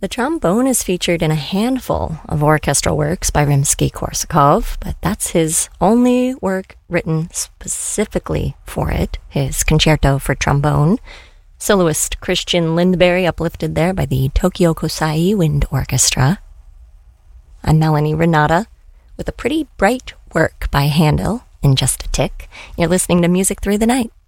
The trombone is featured in a handful of orchestral works by Rimsky-Korsakov, but that's his only work written specifically for it, his Concerto for Trombone. Soloist Christian Lindberg uplifted there by the Tokyo Kosai Wind Orchestra. I'm Melanie Renata with a pretty bright work by Handel in just a tick. You're listening to Music Through the Night.